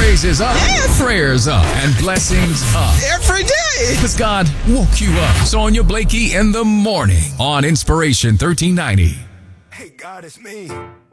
Praises up, Yes. prayers up, and blessings up. Every day. Because God woke you up. Sonia Blakey in the morning on Inspiration 1390. Hey, God, it's me.